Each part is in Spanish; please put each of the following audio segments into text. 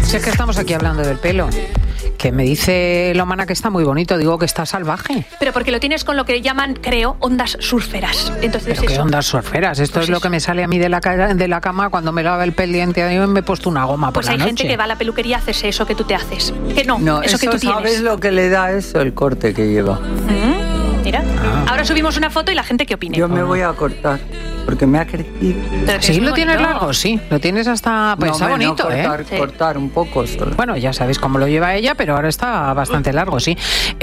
Si es que estamos aquí hablando del pelo. Que me dice Lomana que está muy bonito, digo que está salvaje. Pero porque lo tienes con lo que llaman, creo, ondas surferas. Entonces, ¿pero qué ondas surferas? Esto pues es lo que me sale a mí de la cama cuando me lava el pendiente. A me he puesto una goma por la noche. Pues hay gente que va a la peluquería a hacerse eso que tú te haces. Que no, eso que tú tienes. ¿Sabes lo que le da eso? El corte que lleva. Mira, ahora subimos una foto y la gente qué opine. Yo me voy a cortar. Porque me ha crecido. ¿Sí lo tienes largo? Sí, lo tienes hasta... Pues está bonito, cortar un poco solo. Bueno, ya sabéis cómo lo lleva ella, pero ahora está bastante largo, sí.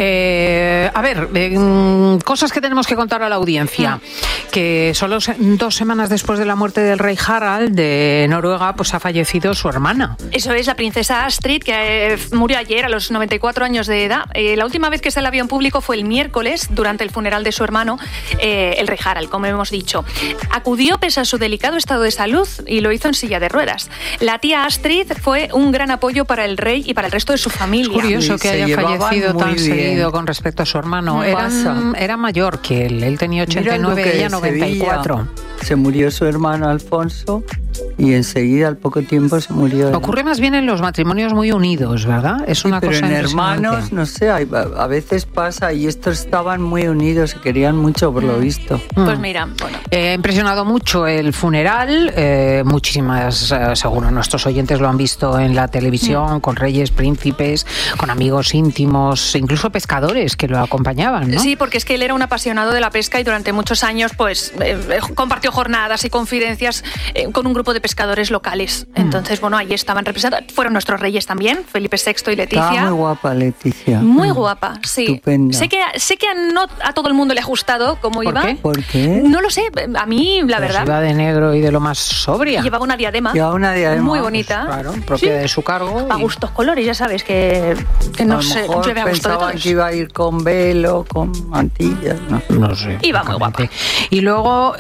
A ver, cosas que tenemos que contar a la audiencia. Que solo 2 semanas después de la muerte del rey Harald de Noruega, pues ha fallecido su hermana. Eso es, la princesa Astrid, que murió ayer a los 94 años de edad. La última vez que se la vio en público fue el miércoles, durante el funeral de su hermano, el rey Harald, como hemos dicho. Acudió pese a su delicado estado de salud y lo hizo en silla de ruedas. La tía Astrid fue un gran apoyo para el rey y para el resto de su familia. Es curioso que haya fallecido tan seguido con respecto a su hermano. Era mayor que él. Él tenía 89 y ella 94. Se murió su hermano Alfonso y enseguida, al poco tiempo, se murió él. Ocurre más bien en los matrimonios muy unidos, ¿verdad? Es una cosa pero en hermanos, no sé, a veces pasa, y estos estaban muy unidos, se querían mucho, por lo visto. Pues mira, bueno. Ha impresionado mucho el funeral, muchísimas, seguro nuestros oyentes lo han visto en la televisión, con reyes, príncipes, con amigos íntimos, incluso pescadores que lo acompañaban, ¿no? Sí, porque es que él era un apasionado de la pesca y durante muchos años pues compartió jornadas y confidencias con un grupo de pescadores locales. Entonces, bueno, ahí estaban representados. Fueron nuestros reyes también, Felipe VI y Leticia. Estaba muy guapa Leticia. Muy guapa, sí. Estupenda. Sé que no a todo el mundo le ha gustado cómo iba. ¿Qué? ¿Por qué? No lo sé, a mí la verdad. Iba de negro y de lo más sobria. Llevaba una diadema. Pues, Muy bonita. claro, propia de su cargo. A gustos colores, ya sabes, que no sé, yo le a gusto de todos. Que iba a ir con velo, con mantillas, no sé. Iba muy guapa. Y luego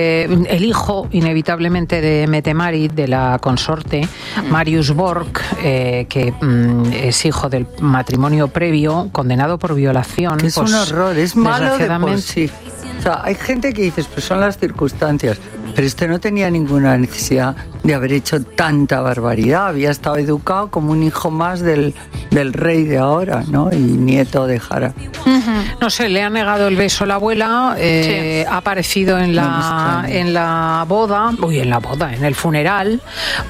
el hijo, inevitablemente, de Mette-Marit, de la consorte, Marius Borg, que es hijo del matrimonio previo, condenado por violación. Que es un horror, es malo de por sí. Sí. O sea, hay gente que dice, pues son las circunstancias, pero este no tenía ninguna necesidad de haber hecho tanta barbaridad. Había estado educado como un hijo más del rey de ahora, ¿no? Y nieto de Harald. No sé, le ha negado el beso a la abuela, ha aparecido en la boda, en el funeral,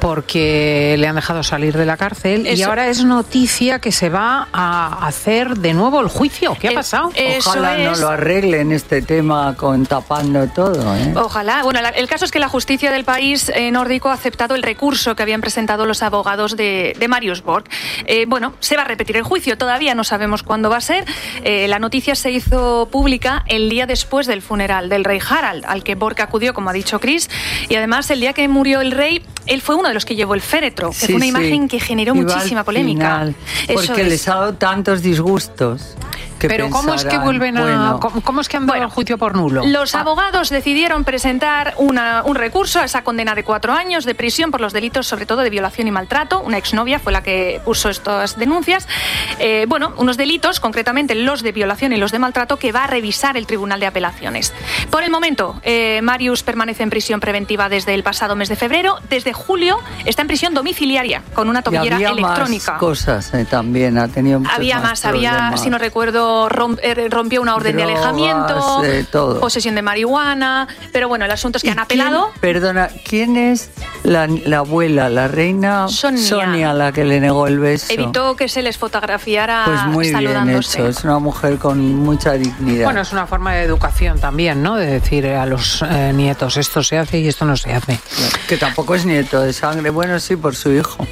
porque le han dejado salir de la cárcel. Y ahora es noticia que se va a hacer de nuevo el juicio. ¿Qué ha pasado? Ojalá no lo arreglen este tema con tapando todo, ¿eh? Ojalá. Bueno, el caso es que la justicia del país nórdico ha aceptado el recurso que habían presentado los abogados de Marius Borg. Bueno, se va a repetir el juicio, todavía no sabemos cuándo va a ser. La noticia se hizo pública el día después del funeral del rey Harald, al que Borg acudió, como ha dicho Chris, y además el día que murió el rey, él fue uno de los que llevó el féretro, que fue una imagen que generó muchísima polémica. Porque les ha dado tantos disgustos. Pero ¿cómo es que vuelven a...? ¿Cómo es que han dado el juicio por nulo? Los abogados decidieron presentar un recurso a esa condena de 4 años de prisión por los delitos, sobre todo de violación y maltrato. Una exnovia fue la que puso estas denuncias. Unos delitos, concretamente los de violación y los de maltrato, que va a revisar el Tribunal de Apelaciones. Por el momento, Marius permanece en prisión preventiva desde el pasado mes de febrero. Desde julio está en prisión domiciliaria, con una tobillera electrónica. Más cosas también, ha tenido muchos más problemas. Si no recuerdo, rompió una orden de alejamiento, posesión de marihuana, pero bueno, el asunto es que han apelado. Perdona, ¿quién es la abuela, la reina Sonia, la que le negó el beso? Evitó que se les fotografiara pues muy saludándose. Bien hecho, es una mujer con mucha dignidad. Bueno, es una forma de educación también, ¿no? De decir a los nietos, esto se hace y esto no se hace. Que tampoco es nieto de sangre, bueno, sí, por su hijo.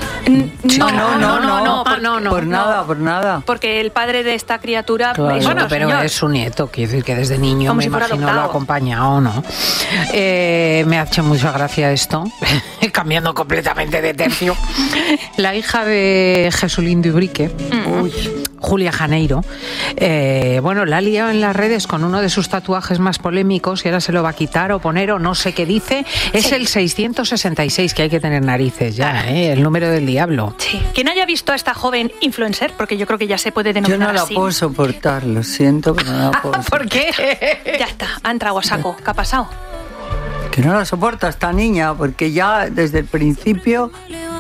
No, por nada. Porque el padre de esta criatura... Claro, pero es su nieto, quiere decir que desde niño, como me si imagino, lo ha acompañado, ¿no? Me ha hecho mucha gracia esto, cambiando completamente de tercio. La hija de Jesulín Dubrique, Julia Janeiro, la ha liado en las redes con uno de sus tatuajes más polémicos y ahora se lo va a quitar o poner o no sé qué dice. Es el 666, que hay que tener narices ya, el número del diablo. Sí. Quien haya visto a esta joven influencer, porque yo creo que ya se puede denominar así. Yo no la puedo soportar, lo siento, pero no la puedo soportar. ¿Por qué? Ya está, ha entrado a saco. ¿Qué ha pasado? Que no la soporta esta niña, porque ya desde el principio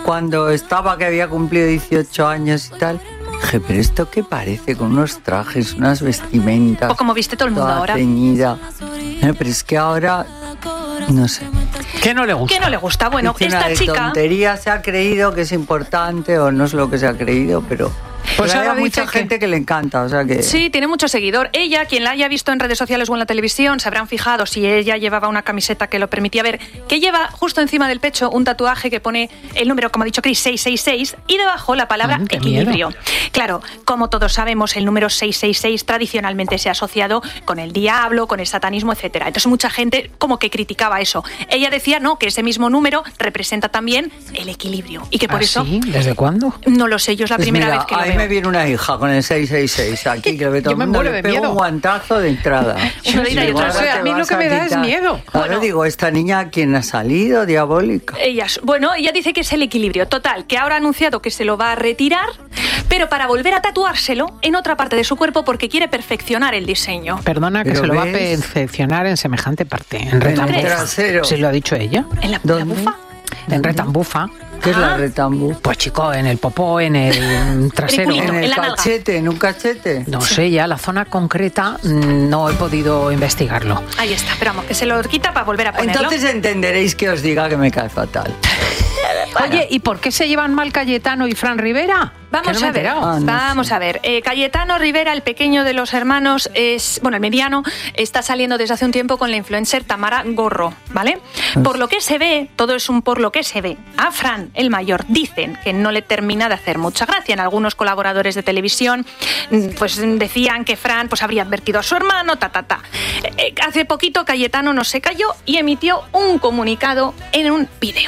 cuando estaba, que había cumplido 18 años y tal, dije, pero ¿esto qué parece? Con unos trajes, unas vestimentas. O como viste todo el mundo ahora. Ceñida. Pero es que ahora, no sé. ¿Qué no le gusta? ¿Qué no le gusta? Bueno, Dice esta una chica... tontería, se ha creído que es importante o no es lo que se ha creído, pero... Pues hay ahora mucha dice que- gente que le encanta, o sea que... Sí, tiene mucho seguidor. Ella, quien la haya visto en redes sociales o en la televisión, se habrán fijado si ella llevaba una camiseta que lo permitía ver, que lleva justo encima del pecho un tatuaje que pone el número, como ha dicho Chris, 666, y debajo la palabra Qué equilibrio. miedo. Claro, como todos sabemos, el número 666 tradicionalmente se ha asociado con el diablo, con el satanismo, etcétera. Entonces mucha gente como que criticaba eso. Ella decía, no, que ese mismo número representa también el equilibrio y que por eso... ¿Sí? ¿Desde cuándo? No lo sé, yo es la Pues primera mira, vez que lo ahí veo. me viene una hija con el 666 aquí, que ve todo Yo el me mundo, muero le de pego miedo. un guantazo de entrada. Una de ida y otra Ahora vuelta. te A mí lo vas que a me da es quitar. miedo. Ahora Bueno. digo, esta niña, ¿quién ha salido? Diabólica. Ella dice que es el equilibrio. Total, que ahora ha anunciado que se lo va a retirar, pero para volver a tatuárselo en otra parte de su cuerpo porque quiere perfeccionar el diseño. Perdona, que Pero se lo va a ves- perfeccionar en semejante parte. En En el retambufa. trasero. ¿Se lo ha dicho ella? ¿En la ¿Dónde? bufa? En retambufa. ¿Qué es la Ah. retambú? Pues chico, en el popó, en el trasero. culito. En en el la nalga. cachete, en un cachete. No sé, ya la zona concreta no he podido investigarlo. Ahí está, pero vamos, que se lo quita para volver a ponerlo. Entonces entenderéis que os diga que me cae fatal. Oye, ¿y por qué se llevan mal Cayetano y Fran Rivera? Vamos Que no me he a ver, enterado. Ah, no vamos sé. a ver. Cayetano Rivera, el pequeño de los hermanos, el mediano, está saliendo desde hace un tiempo con la influencer Tamara Gorro, ¿vale? Por lo que se ve, todo es un por lo que se ve. A Fran, el mayor, dicen que no le termina de hacer mucha gracia. En algunos colaboradores de televisión, pues decían que Fran pues habría advertido a su hermano, Hace poquito Cayetano no se cayó y emitió un comunicado en un vídeo.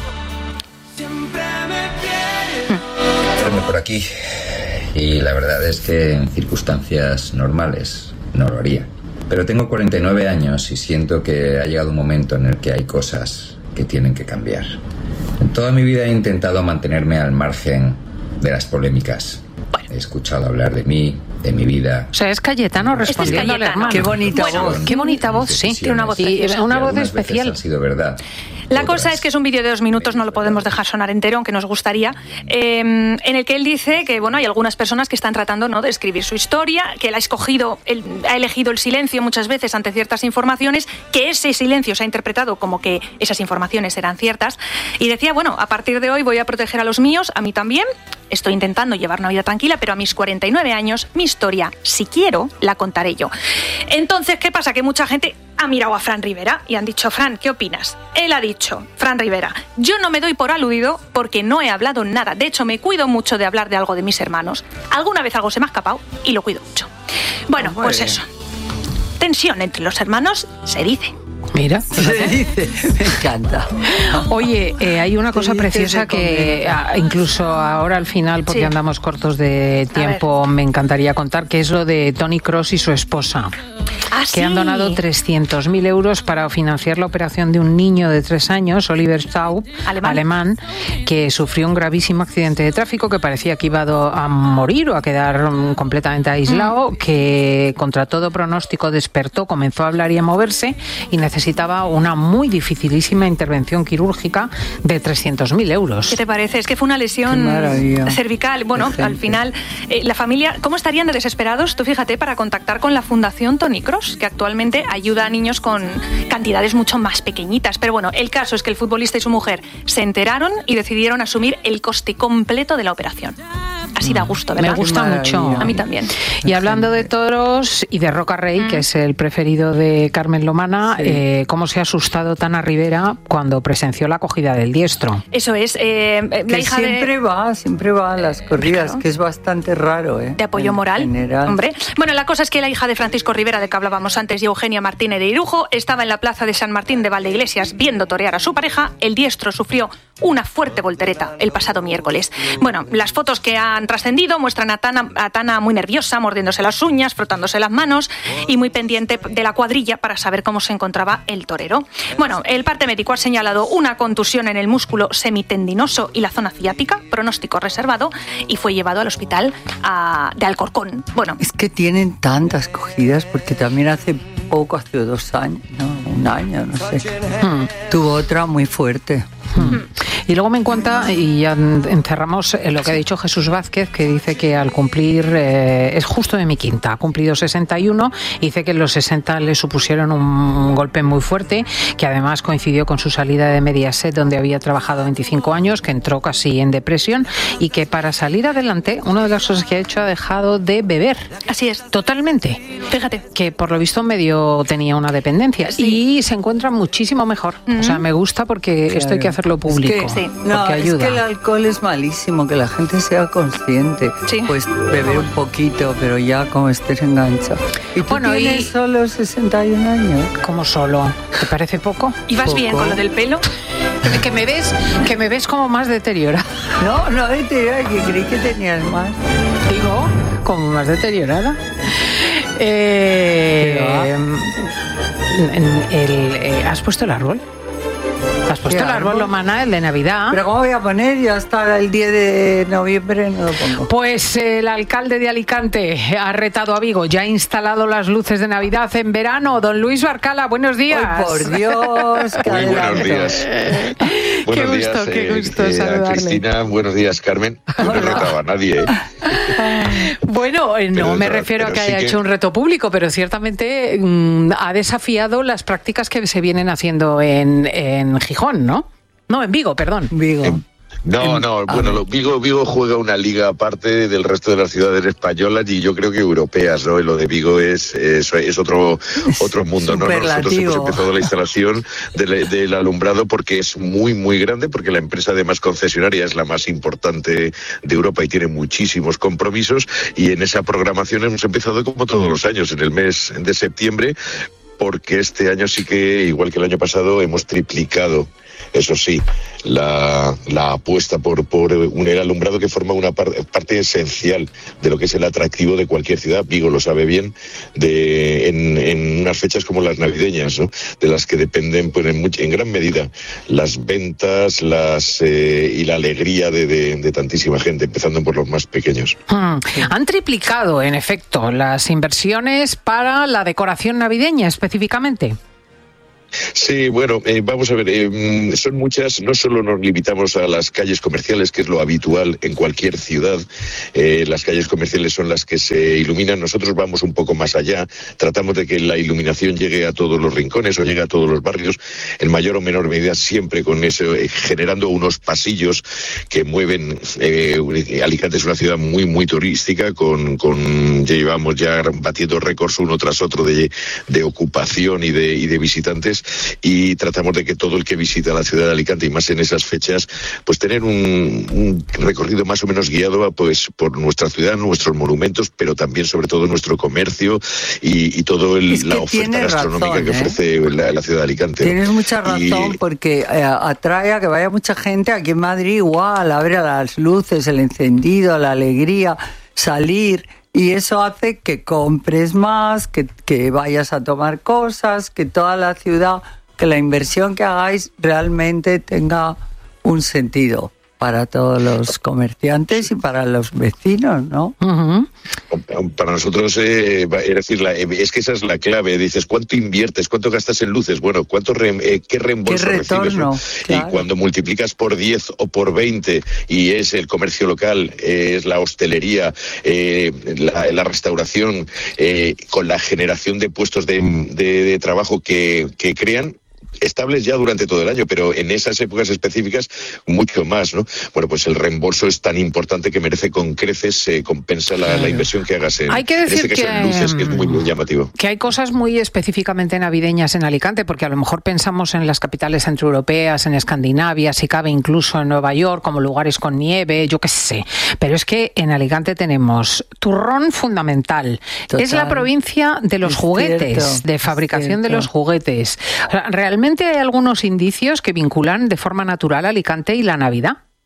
Verme por aquí. Y la verdad es que en circunstancias normales no lo haría. Pero tengo 49 años y siento que ha llegado un momento en el que hay cosas que tienen que cambiar. En toda mi vida he intentado mantenerme al margen de las polémicas. He escuchado hablar de mí, de mi vida. O sea, es Cayetano respondiendo al Cayetano. hermano. Qué bonita Bueno, voz. Qué bonita voz, sí. Tiene una voz Y preciosa. una Y voz algunas veces especial. han sido verdad. La Otras cosa es que es un vídeo de 2 minutos, no lo podemos dejar sonar entero, aunque nos gustaría, en el que él dice que bueno, hay algunas personas que están tratando, ¿no?, de escribir su historia, que él ha elegido el silencio muchas veces ante ciertas informaciones, que ese silencio se ha interpretado como que esas informaciones eran ciertas, y decía, bueno, a partir de hoy voy a proteger a los míos, a mí también, estoy intentando llevar una vida tranquila, pero a mis 49 años, mi historia, si quiero, la contaré yo. Entonces, ¿qué pasa? Que mucha gente ha mirado a Fran Rivera y han dicho, Fran, ¿qué opinas? Él ha dicho, Fran Rivera, yo no me doy por aludido porque no he hablado nada. De hecho, me cuido mucho de hablar de algo de mis hermanos. Alguna vez algo se me ha escapado y lo cuido mucho. Bueno, Muy pues bien. eso. Tensión entre los hermanos se dice. Mira. Se dice, me encanta. Oye, hay una cosa Sí, preciosa se que comenta. incluso ahora al final, porque Sí. andamos cortos de tiempo, me encantaría contar, que es lo de Tony Cross y su esposa, Ah, que han donado 300.000 euros para financiar la operación de un niño de 3 años, Oliver Staub, alemán, que sufrió un gravísimo accidente de tráfico, que parecía que iba a morir o a quedar completamente aislado, que contra todo pronóstico despertó, comenzó a hablar y a moverse y necesitaba una muy dificilísima intervención quirúrgica de 300.000 euros. ¿Qué te parece? Es que fue una Qué lesión maravilla. cervical. Bueno, De gente. al final, la familia, ¿cómo estarían de desesperados? Tú fíjate, para contactar con la Fundación Tony Cross, que actualmente ayuda a niños con cantidades mucho más pequeñitas. Pero bueno, el caso es que el futbolista y su mujer se enteraron y decidieron asumir el coste completo de la operación. Así da gusto, ¿verdad? Me gusta Qué mucho. maravilla. A mí también. Y hablando de toros y de Roca Rey, que es el preferido de Carmen Lomana, Sí. ¿cómo se ha asustado Tana Rivera cuando presenció la acogida del diestro? Eso es, la Que hija siempre va a las corridas, Claro. que es bastante raro, ¿eh? de apoyo En moral. general. Hombre. Bueno, la cosa es que la hija de Francisco Rivera, de que hablábamos antes, y Eugenia Martínez de Irujo, estaba en la plaza de San Martín de Valdeiglesias viendo torear a su pareja. El diestro sufrió una fuerte voltereta el pasado miércoles. Bueno, las fotos que han trascendido muestran a Tana muy nerviosa, mordiéndose las uñas, frotándose las manos y muy pendiente de la cuadrilla para saber cómo se encontraba el torero. Bueno, el parte médico ha señalado una contusión en el músculo semitendinoso y la zona ciática, pronóstico reservado, y fue llevado al hospital de Alcorcón. Bueno, Es que tienen tantas cogidas, porque también hace poco, hace 2 años, no, 1 año, no sé. Tuvo otra muy fuerte. Y luego me encanta, y ya encerramos lo que ha dicho Jesús Vázquez, que dice que al cumplir, es justo de mi quinta, ha cumplido 61, y dice que los 60 le supusieron un golpe muy fuerte, que además coincidió con su salida de Mediaset, donde había trabajado 25 años, que entró casi en depresión, y que para salir adelante, una de las cosas que ha hecho, ha dejado de beber. Así es. Totalmente. Fíjate. Que por lo visto medio tenía una dependencia. Sí. Y se encuentra muchísimo mejor. O sea, me gusta porque esto hay que hacerlo público. Es que, no, es que el alcohol es malísimo, que la gente sea consciente. Sí. Pues beber un poquito, pero ya como estés enganchado. ¿Y tú tienes solo 61 años? ¿Cómo solo? ¿Te parece poco? ¿Y vas bien con lo del pelo? Que me ves como más deteriorada. No deteriorada, que creí que tenías más. Digo, como más deteriorada. ¿Has puesto el árbol? ¿Has puesto el árbol, Lomana, el de Navidad? ¿Pero cómo voy a poner? Ya hasta el 10 de noviembre no lo pongo. Pues el alcalde de Alicante ha retado a Vigo. Ya ha instalado las luces de Navidad en verano. Don Luis Barcala, buenos días. ¡Ay, por Dios! Muy buenos días. Qué gusto saludarle. Cristina, buenos días, Carmen. No he retado a nadie, Bueno, no me refiero a que haya hecho un reto público, pero ciertamente ha desafiado las prácticas que se vienen haciendo en Gijón, ¿no? No, en Vigo, perdón. Vigo. Bueno, Vigo juega una liga aparte del resto de las ciudades españolas y yo creo que europeas, ¿no? Lo de Vigo es otro mundo, ¿no? Nosotros hemos empezado la instalación del alumbrado porque es muy, muy grande, porque la empresa además concesionaria es la más importante de Europa y tiene muchísimos compromisos, y en esa programación hemos empezado como todos los años, en el mes de septiembre, porque este año sí que, igual que el año pasado, hemos triplicado, eso sí, la apuesta por el alumbrado, que forma una parte esencial de lo que es el atractivo de cualquier ciudad. Vigo lo sabe bien, en unas fechas como las navideñas, ¿no? De las que dependen pues, en gran medida las ventas y la alegría de tantísima gente, empezando por los más pequeños. Han triplicado, en efecto, las inversiones para la decoración navideña específicamente. Sí, bueno, vamos a ver, son muchas, no solo nos limitamos a las calles comerciales, que es lo habitual en cualquier ciudad, las calles comerciales son las que se iluminan, nosotros vamos un poco más allá, tratamos de que la iluminación llegue a todos los rincones o llegue a todos los barrios, en mayor o menor medida, siempre con eso, generando unos pasillos que mueven, Alicante es una ciudad muy, muy turística, ya llevamos ya batiendo récords uno tras otro de ocupación y de visitantes, y tratamos de que todo el que visita la ciudad de Alicante, y más en esas fechas, pues tener un recorrido más o menos guiado por nuestra ciudad, nuestros monumentos, pero también sobre todo nuestro comercio y toda la oferta gastronómica que ofrece la ciudad de Alicante. Tienes mucha razón, porque atrae a que vaya mucha gente. Aquí en Madrid igual, abre las luces, el encendido, la alegría, salir. Y eso hace que compres más, que vayas a tomar cosas, que toda la ciudad, que la inversión que hagáis realmente tenga un sentido para todos los comerciantes y para los vecinos, ¿no? Uh-huh. Para nosotros, es decir, es que esa es la clave. Dices, ¿cuánto inviertes? ¿Cuánto gastas en luces? Bueno, ¿qué reembolso recibes? ¿No? Claro. Y cuando multiplicas por 10 o por 20, y es el comercio local, es la hostelería, la restauración, con la generación de puestos de trabajo que crean, estables ya durante todo el año, pero en esas épocas específicas mucho más, ¿no? Bueno, pues el reembolso es tan importante que merece con creces, se compensa la inversión que hagas en, hay que decir en este caso en luces, que es muy, muy llamativo. Que hay cosas muy específicamente navideñas en Alicante, porque a lo mejor pensamos en las capitales centroeuropeas, en Escandinavia, si cabe incluso en Nueva York, como lugares con nieve, yo qué sé. Pero es que en Alicante tenemos turrón fundamental. Total. Es la provincia de los juguetes, de fabricación de los juguetes. O sea, ¿realmente hay algunos indicios que vinculan de forma natural Alicante y la Navidad?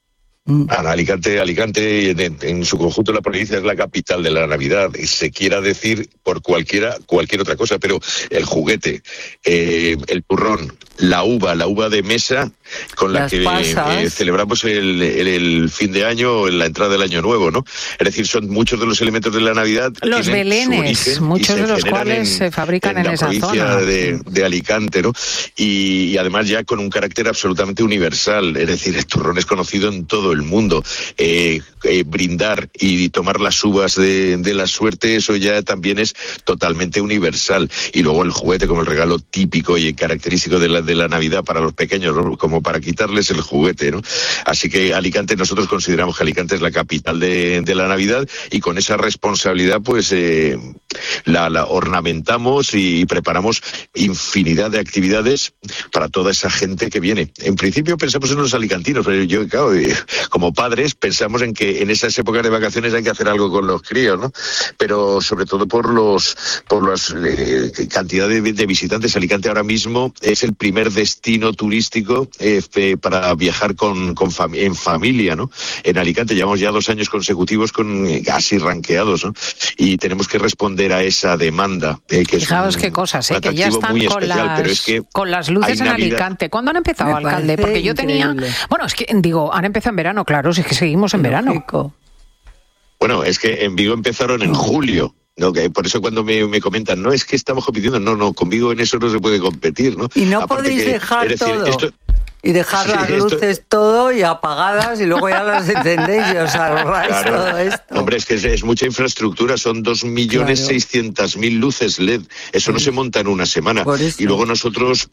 Alicante en su conjunto la provincia es la capital de la Navidad, y se quiera decir por cualquier otra cosa, pero el juguete, el turrón, la uva de mesa con la que celebramos el fin de año o la entrada del año nuevo, ¿no? Es decir, son muchos de los elementos de la Navidad. Los belenes, muchos de los cuales se fabrican en esa zona de Alicante, ¿no? Y además ya con un carácter absolutamente universal, es decir, el turrón es conocido en todo el mundo. Brindar y tomar las uvas de la suerte, eso ya también es totalmente universal. Y luego el juguete como el regalo típico y característico de la Navidad para los pequeños, ¿no? Como para quitarles el juguete, ¿no? Así que Alicante, nosotros consideramos que Alicante es la capital de la Navidad, y con esa responsabilidad pues la ornamentamos y preparamos infinidad de actividades para toda esa gente que viene. En principio pensamos en los alicantinos, pero yo, claro, como padres pensamos en que en esas épocas de vacaciones hay que hacer algo con los críos, ¿no? Pero sobre todo por las cantidades de visitantes. Alicante ahora mismo es el primer destino turístico para viajar en familia, ¿no? En Alicante llevamos ya 2 años consecutivos casi ranqueados, ¿no? Y tenemos que responder a esa demanda. Fijaos qué cosas, que ya están con las luces en Alicante. ¿Cuándo han empezado, alcalde? Porque yo tenía... Bueno, es que han empezado en verano, claro, es que seguimos en verano. Bueno, es que en Vigo empezaron en julio. No, que por eso cuando me comentan, no, es que estamos compitiendo, no, con Vigo en eso no se puede competir, ¿no? Y no podéis dejar todo. Y dejar las luces todo y apagadas, y luego ya las encendéis y os ahorráis todo esto. Hombre, es que es mucha infraestructura, son 2.600.000 luces LED. Eso no se monta en una semana. Y luego nosotros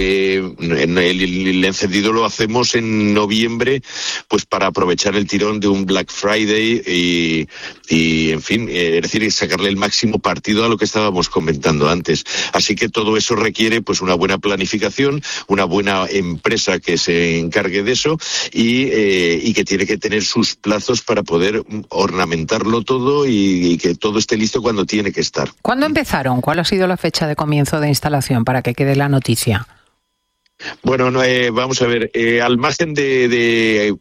el encendido lo hacemos en noviembre, pues para aprovechar el tirón de un Black Friday y en fin, es decir, sacarle el máximo partido a lo que estábamos comentando antes. Así que todo eso requiere pues una buena planificación, una buena empresa que se encargue de eso y que tiene que tener sus plazos para poder ornamentarlo todo y que todo esté listo cuando tiene que estar. ¿Cuándo empezaron? ¿Cuál ha sido la fecha de comienzo de instalación para que quede la noticia? Bueno, vamos a ver, al margen de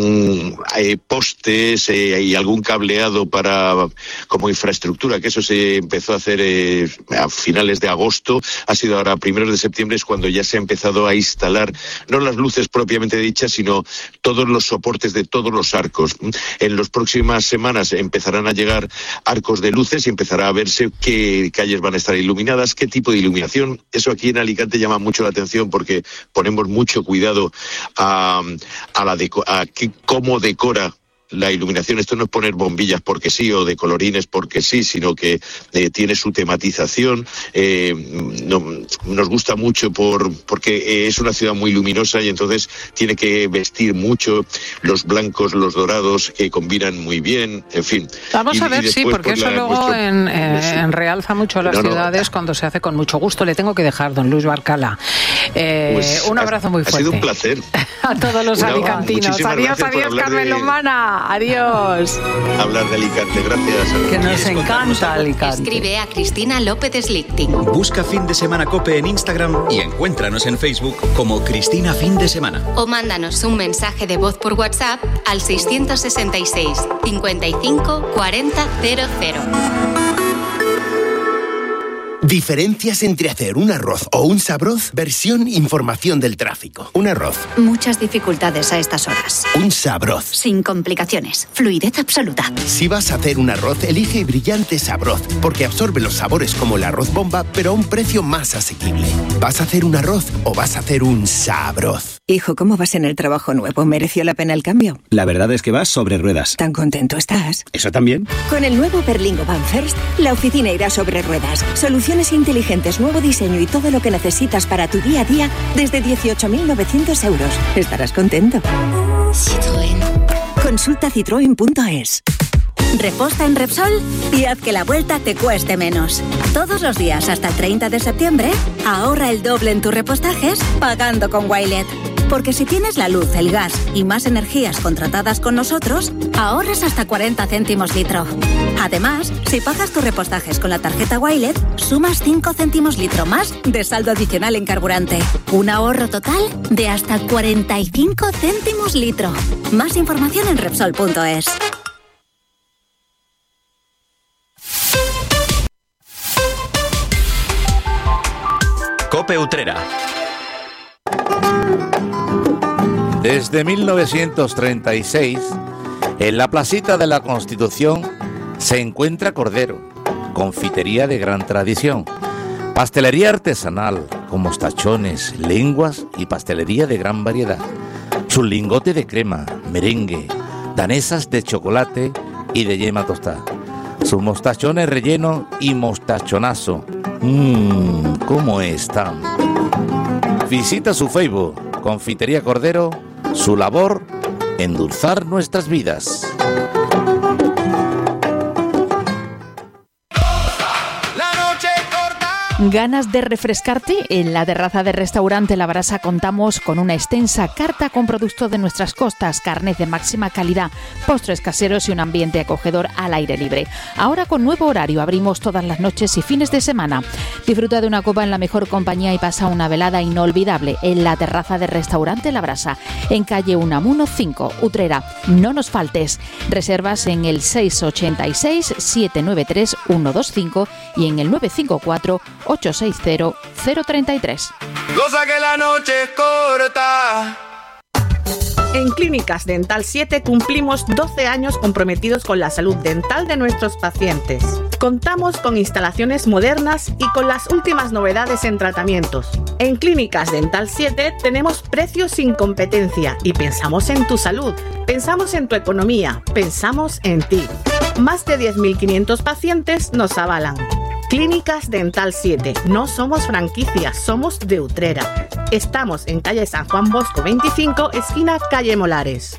postes y algún cableado como infraestructura, que eso se empezó a hacer a finales de agosto, ha sido ahora a primeros de septiembre es cuando ya se ha empezado a instalar, no las luces propiamente dichas, sino todos los soportes de todos los arcos. En las próximas semanas empezarán a llegar arcos de luces y empezará a verse qué calles van a estar iluminadas, qué tipo de iluminación. Eso aquí en Alicante llama mucho la atención porque ponemos mucho cuidado a cómo decora la iluminación. Esto no es poner bombillas porque sí o de colorines porque sí, sino que tiene su tematización. Nos gusta mucho porque es una ciudad muy luminosa y entonces tiene que vestir mucho los blancos, los dorados, que combinan muy bien, en fin. Vamos a ver, sí, porque eso luego realza mucho las ciudades cuando se hace con mucho gusto. Le tengo que dejar, don Luis Barcala. Un abrazo muy fuerte. Ha sido un placer. A todos los alicantinos. Adiós, Carmen Lomana. Adiós. Hablar de Alicante, gracias. Que nos encanta Alicante. Escribe a Cristina López Slichting. Busca Fin de Semana COPE en Instagram y encuéntranos en Facebook como Cristina Fin de Semana. O mándanos un mensaje de voz por WhatsApp al 666 55 40 00. Diferencias entre hacer un arroz o un sabroz, versión información del tráfico. Un arroz. Muchas dificultades a estas horas. Un sabroz. Sin complicaciones. Fluidez absoluta. Si vas a hacer un arroz, elige Brillante Sabroz, porque absorbe los sabores como el arroz bomba, pero a un precio más asequible. ¿Vas a hacer un arroz o vas a hacer un sabroz? Hijo, ¿cómo vas en el trabajo nuevo? ¿Mereció la pena el cambio? La verdad es que vas sobre ruedas. ¿Tan contento estás? ¿Eso también? Con el nuevo Berlingo Van First, la oficina irá sobre ruedas. Soluciones inteligentes, nuevo diseño y todo lo que necesitas para tu día a día desde 18.900 euros. Estarás contento. Citroën. Consulta citroen.es. Reposta en Repsol y haz que la vuelta te cueste menos. Todos los días hasta el 30 de septiembre, ahorra el doble en tus repostajes pagando con Wilet. Porque si tienes la luz, el gas y más energías contratadas con nosotros, ahorras hasta 40 céntimos litro. Además, si pagas tus repostajes con la tarjeta Wilet, sumas 5 céntimos litro más de saldo adicional en carburante. Un ahorro total de hasta 45 céntimos litro. Más información en Repsol.es. COPE Utrera. Desde 1936, en la placita de la Constitución se encuentra Cordero, confitería de gran tradición, pastelería artesanal con mostachones, lenguas y pastelería de gran variedad, su lingote de crema, merengue, danesas de chocolate y de yema tostada, sus mostachones rellenos y mostachonazo. ¿Cómo están? Visita su Facebook, Confitería Cordero, su labor, endulzar nuestras vidas. ¿Ganas de refrescarte? En la terraza del restaurante La Brasa contamos con una extensa carta con productos de nuestras costas, carnes de máxima calidad, postres caseros y un ambiente acogedor al aire libre. Ahora con nuevo horario, abrimos todas las noches y fines de semana. Disfruta de una copa en la mejor compañía y pasa una velada inolvidable en la terraza del restaurante La Brasa, en calle Unamuno 5, Utrera. No nos faltes. Reservas en el 686-793-125 y en el 954-860-033. Cosa que la noche es corta. En Clínicas Dental 7 cumplimos 12 años comprometidos con la salud dental de nuestros pacientes. Contamos con instalaciones modernas y con las últimas novedades en tratamientos. En Clínicas Dental 7 tenemos precios sin competencia y pensamos en tu salud, pensamos en tu economía, pensamos en ti. Más de 10.500 pacientes nos avalan. Clínicas Dental 7. No somos franquicias, somos de Utrera. Estamos en calle San Juan Bosco 25, esquina calle Molares.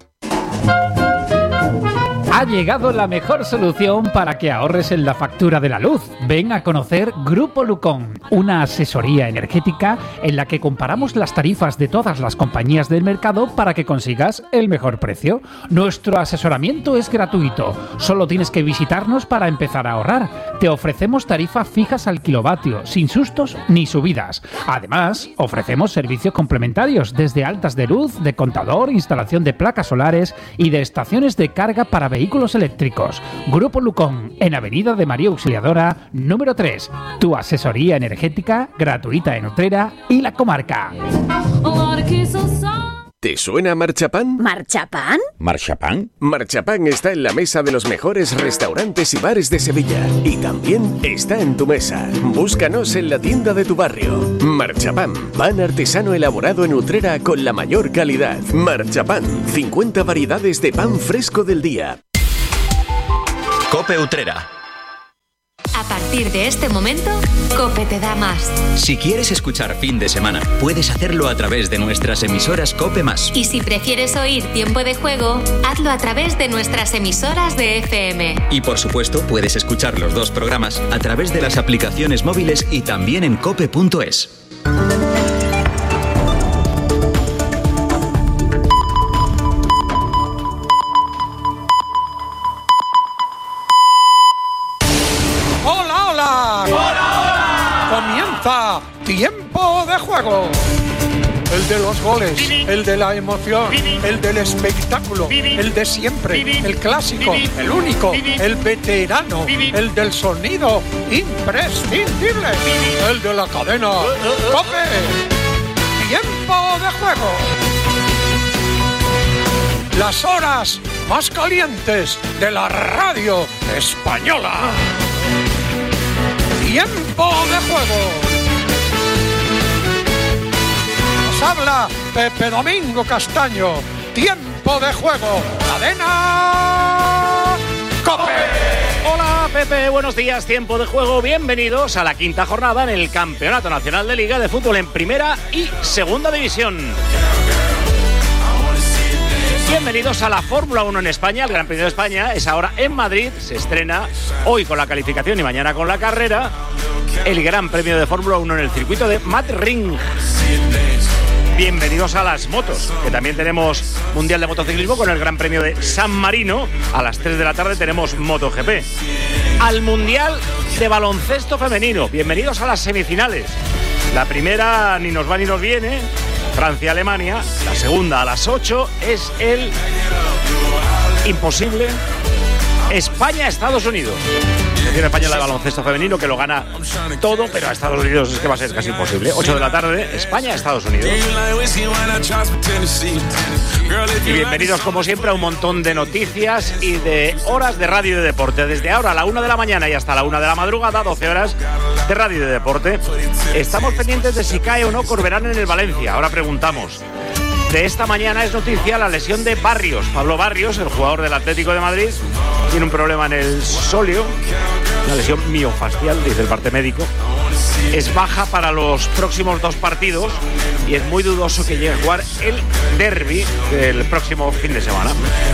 Ha llegado la mejor solución para que ahorres en la factura de la luz. Ven a conocer Grupo Lucón, una asesoría energética en la que comparamos las tarifas de todas las compañías del mercado para que consigas el mejor precio. Nuestro asesoramiento es gratuito, solo tienes que visitarnos para empezar a ahorrar. Te ofrecemos tarifas fijas al kilovatio, sin sustos ni subidas. Además, ofrecemos servicios complementarios desde altas de luz, de contador, instalación de placas solares y de estaciones de carga para vehículos eléctricos. Grupo Lucón, en Avenida de María Auxiliadora, número 3. Tu asesoría energética gratuita en Utrera y la comarca. ¿Te suena Marchapán? ¿Marchapán? ¿Marchapán? Marchapán está en la mesa de los mejores restaurantes y bares de Sevilla. Y también está en tu mesa. Búscanos en la tienda de tu barrio. Marchapán, pan artesano elaborado en Utrera con la mayor calidad. Marchapán, 50 variedades de pan fresco del día. COPE Utrera. A partir de este momento, COPE te da más. Si quieres escuchar fin de semana, puedes hacerlo a través de nuestras emisoras COPE+. Y si prefieres oír Tiempo de Juego, hazlo a través de nuestras emisoras de FM. Y por supuesto, puedes escuchar los dos programas a través de las aplicaciones móviles y también en cope.es. Comienza Tiempo de Juego. El de los goles, el de la emoción, el del espectáculo, el de siempre, el clásico, el único, el veterano, el del sonido imprescindible, el de la cadena COPE. Tiempo de Juego. Las horas más calientes de la radio española. Tiempo de Juego. Nos habla Pepe Domingo Castaño. Tiempo de Juego. Cadena COPE. Hola Pepe, buenos días. Tiempo de Juego. Bienvenidos a la quinta jornada en el Campeonato Nacional de Liga de Fútbol en Primera y Segunda División. Bienvenidos a la Fórmula 1 en España. El Gran Premio de España es ahora en Madrid. Se estrena hoy con la calificación y mañana con la carrera. El Gran Premio de Fórmula 1 en el circuito de Madrid. bienvenidos a las motos, que también tenemos Mundial de Motociclismo con el Gran Premio de San Marino. A las 3 de la tarde tenemos MotoGP. Al Mundial de Baloncesto Femenino, bienvenidos a las semifinales. La primera ni nos va ni nos viene, Francia-Alemania. La segunda a las 8 es el imposible España-Estados Unidos. Selección española de baloncesto femenino que lo gana todo, pero a Estados Unidos es que va a ser casi imposible. 8 de la tarde, España-Estados Unidos. Y bienvenidos como siempre a un montón de noticias y de horas de radio y de deporte. Desde ahora a la 1 de la mañana y hasta la 1 de la madrugada, 12 horas de radio y de deporte. Estamos pendientes de si cae o no Corberán en el Valencia. Ahora preguntamos. De esta mañana es noticia la lesión de Barrios. Pablo Barrios, el jugador del Atlético de Madrid, tiene un problema en el sóleo, una lesión miofascial, dice el parte médico. Es baja para los próximos 2 partidos y es muy dudoso que llegue a jugar el derbi del próximo fin de semana.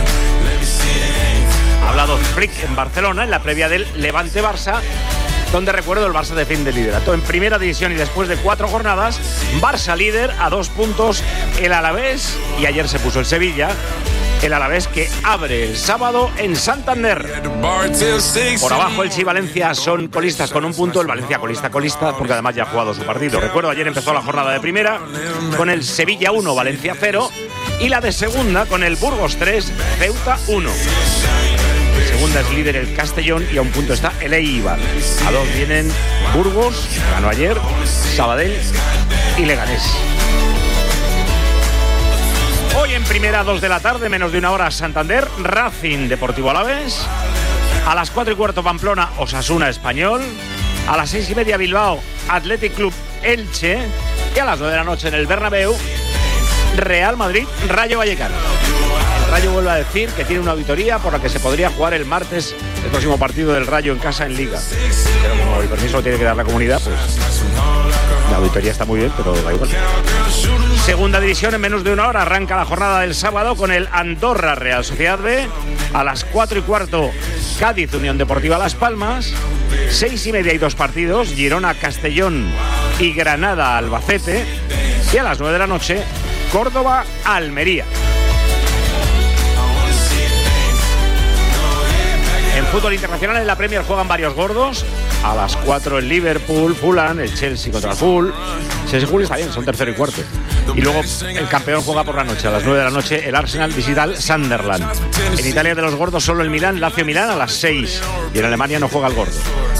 Ha hablado Flick en Barcelona en la previa del Levante-Barça, donde recuerdo el Barça defiende liderato en primera división y después de 4 jornadas, Barça líder a 2 puntos el Alavés, y ayer se puso el Sevilla, el Alavés que abre el sábado en Santander. Por abajo Elche y Valencia son colistas con 1 punto, el Valencia colista porque además ya ha jugado su partido. Recuerdo ayer empezó la jornada de primera con el Sevilla 1, Valencia 0 y la de segunda con el Burgos 3, Ceuta 1. Segunda es líder el Castellón y a 1 punto está el Eibar. A 2 vienen Burgos, ganó ayer, Sabadell y Leganés. Hoy en primera, 2 de la tarde, menos de 1 hora, Santander, Racing Deportivo Alavés. A las 4:15 Pamplona, Osasuna Español. A las 6:30 Bilbao, Athletic Club Elche. Y a las 9 de la noche en el Bernabéu, Real Madrid, Rayo Vallecano. El Rayo vuelve a decir que tiene una auditoría por la que se podría jugar el martes el próximo partido del Rayo en casa en Liga. Pero como el permiso lo tiene que dar la comunidad, pues la auditoría está muy bien, pero da igual. Segunda división, en menos de 1 hora arranca la jornada del sábado con el Andorra Real Sociedad B. A las 4:15 Cádiz Unión Deportiva Las Palmas. 6:30 y 2 partidos, Girona Castellón y Granada Albacete. Y a las 9 de la noche Córdoba Almería. En fútbol internacional, en la Premier juegan varios gordos. A las 4 el Liverpool, Fulham, el Chelsea contra el Hull. Chelsea Hull está bien, son tercero y cuarto. Y luego el campeón juega por la noche. A las 9 de la noche el Arsenal visita al Sunderland. En Italia de los gordos solo el Milán, Lazio Milán a las 6. Y en Alemania no juega el gordo.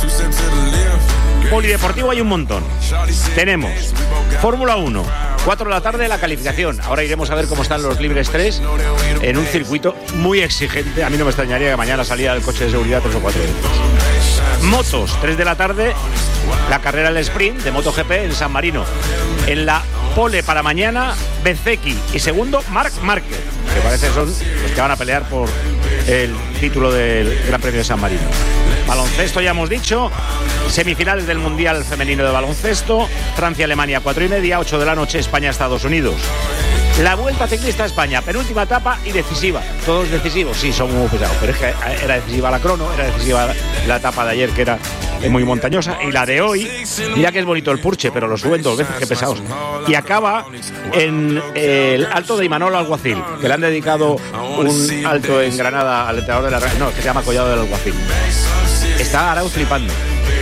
Polideportivo hay un montón. Tenemos Fórmula 1, 4 de la tarde la calificación. Ahora iremos a ver cómo están los libres 3 en un circuito muy exigente. A mí no me extrañaría que mañana saliera el coche de seguridad 3 o 4 veces. Motos, 3 de la tarde, la carrera del sprint de MotoGP en San Marino. En la pole para mañana, Bezzecchi y segundo, Marc Márquez, que parece son los que van a pelear por el título del Gran Premio de San Marino. Baloncesto ya hemos dicho, semifinales del Mundial Femenino de Baloncesto, Francia-Alemania 4:30, 8 de la noche, España-Estados Unidos. La Vuelta Ciclista a España, penúltima etapa y decisiva. Todos decisivos, sí, son muy pesados, pero es que era decisiva la crono, era decisiva la etapa de ayer, que era muy montañosa, y la de hoy, mira que es bonito el Purche, pero lo suben 2 veces, qué pesados. Y acaba en el Alto de Imanol Alguacil, que le han dedicado un alto en Granada al entrenador de la... No, que se llama Collado del Alguacil. Está Arauz flipando.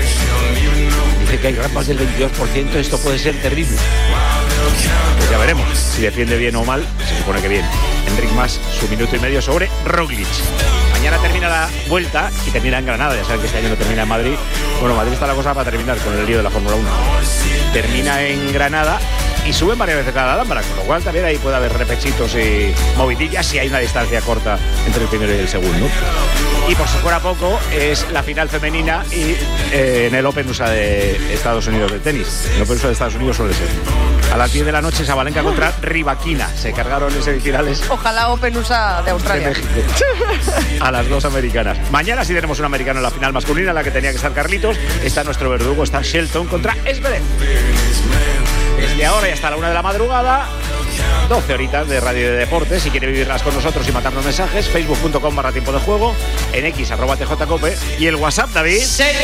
Dice que hay rampas del 22%, esto puede ser terrible. Pues ya veremos si defiende bien o mal, se supone que bien. Enric Mas, su minuto y medio sobre Roglic. Mañana termina la Vuelta y termina en Granada, ya saben que este año no termina en Madrid. Bueno, Madrid está la cosa para terminar con el lío de la Fórmula 1. Termina en Granada y suben varias veces a la Alhambra, con lo cual también ahí puede haber repechitos y movidillas si hay una distancia corta entre el primero y el segundo. Y por si fuera poco, es la final femenina y en el Open USA de Estados Unidos de tenis. El Open USA de Estados Unidos suele ser. A las 10 de la noche, Sabalenka contra Rybakina. Se cargaron en semifinales. Ojalá Open USA de Australia. De México. A las 2 americanas. Mañana sí tenemos un americano en la final masculina, en la que tenía que estar Carlitos. Está nuestro verdugo, está Shelton contra Esberet. Desde ahora y hasta la 1 de la madrugada, 12 horitas de radio y de deportes. Si quiere vivirlas con nosotros y mandarnos mensajes, facebook.com/tiempo de juego, en x @tjcope y el WhatsApp, David.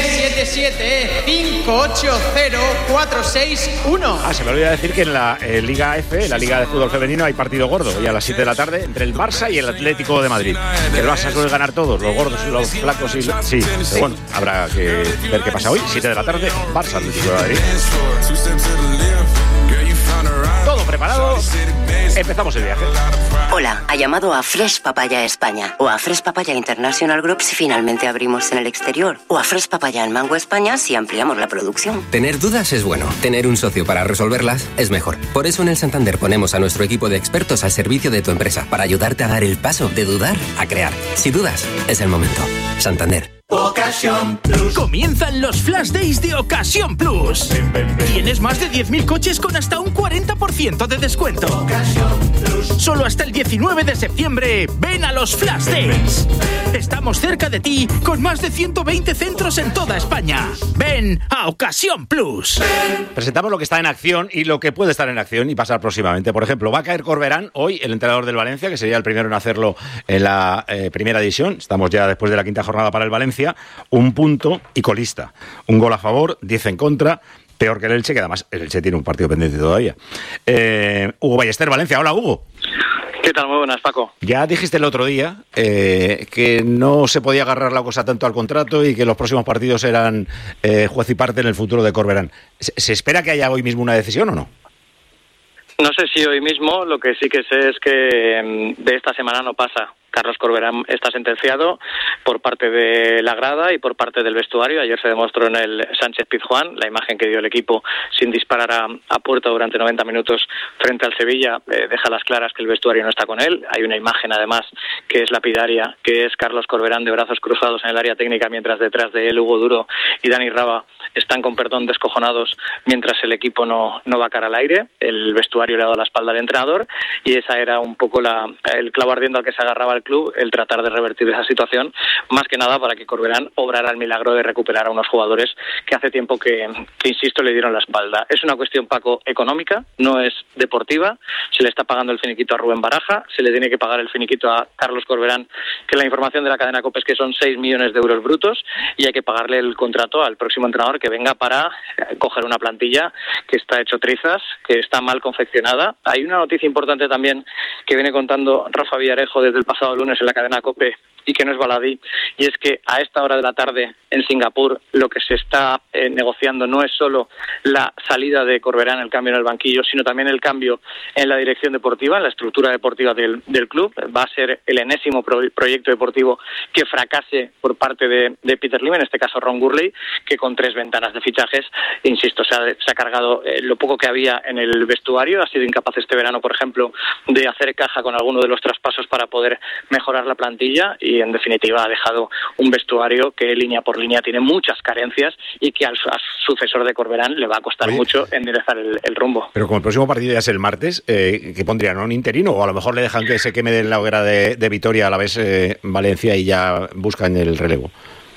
677-580-461. Se me olvidó decir que en la Liga F, la Liga de Fútbol Femenino, hay partido gordo. Y a las 7 de la tarde entre el Barça y el Atlético de Madrid. El Barça suele ganar todos, los gordos y los flacos. Sí, pero bueno, habrá que ver qué pasa hoy. 7 de la tarde, Barça, Atlético de Madrid. Todo preparado. Empezamos el viaje. Hola, ha llamado a Fresh Papaya España o a Fresh Papaya International Group si finalmente abrimos en el exterior o a Fresh Papaya en Mango España si ampliamos la producción. Tener dudas es bueno, tener un socio para resolverlas es mejor. Por eso en el Santander ponemos a nuestro equipo de expertos al servicio de tu empresa para ayudarte a dar el paso de dudar a crear. Si dudas, es el momento. Santander. Ocasión Plus. Comienzan los Flash Days de Ocasión Plus. Tienes más de 10.000 coches con hasta un 40% de descuento. Ocasión Plus. Solo hasta el 19 de septiembre, ven a los Flash Days. Estamos cerca de ti con más de 120 centros en toda España. Ven a Ocasión Plus. Presentamos lo que está en acción y lo que puede estar en acción y pasar próximamente. Por ejemplo, va a caer Corberán hoy, el entrenador del Valencia, que sería el primero en hacerlo en la primera división. Estamos ya después de la quinta jornada para el Valencia. Un punto y colista. Un gol a favor, 10 en contra. Peor que el Elche, que además el Elche tiene un partido pendiente todavía. Hugo Ballester, Valencia. Hola, Hugo. ¿Qué tal? Muy buenas, Paco. Ya dijiste el otro día que no se podía agarrar la cosa tanto al contrato y que los próximos partidos eran juez y parte en el futuro de Corberán. ¿Se espera que haya hoy mismo una decisión o no? No sé si hoy mismo, lo que sí que sé es que de esta semana no pasa. Carlos Corberán está sentenciado por parte de la grada y por parte del vestuario. Ayer se demostró en el Sánchez-Pizjuán, la imagen que dio el equipo sin disparar a puerta durante 90 minutos frente al Sevilla, deja las claras que el vestuario no está con él. Hay una imagen además que es lapidaria, que es Carlos Corberán de brazos cruzados en el área técnica, mientras detrás de él Hugo Duro y Dani Raba están con perdón descojonados mientras el equipo no va cara al aire. El vestuario le ha dado la espalda al entrenador y esa era un poco el clavo ardiendo al que se agarraba el club, el tratar de revertir esa situación, más que nada para que Corberán obrara el milagro de recuperar a unos jugadores que hace tiempo que insisto, le dieron la espalda. Es una cuestión, Paco, económica, no es deportiva. Se le está pagando el finiquito a Rubén Baraja, se le tiene que pagar el finiquito a Carlos Corberán, que la información de la cadena COPE es que son 6 millones de euros brutos, y hay que pagarle el contrato al próximo entrenador que venga para coger una plantilla que está hecho trizas, que está mal confeccionada. Hay una noticia importante también que viene contando Rafa Villarejo desde el pasado lunes en la cadena COPE y que no es baladí, y es que a esta hora de la tarde en Singapur lo que se está negociando no es solo la salida de Corberán, el cambio en el banquillo, sino también el cambio en la dirección deportiva, en la estructura deportiva del club. Va a ser el enésimo proyecto deportivo que fracase por parte de Peter Lim, en este caso Ron Gurley, que con 3 ventanas de fichajes, insisto, se ha cargado lo poco que había en el vestuario. Ha sido incapaz este verano, por ejemplo, de hacer caja con alguno de los traspasos para poder mejorar la plantilla, y en definitiva ha dejado un vestuario que línea por línea tiene muchas carencias y que al sucesor de Corberán le va a costar mucho enderezar el rumbo. Pero como el próximo partido ya es el martes, ¿qué pondrían? ¿Un interino? O a lo mejor le dejan que se queme de la hoguera de Vitoria a la vez Valencia y ya buscan el relevo.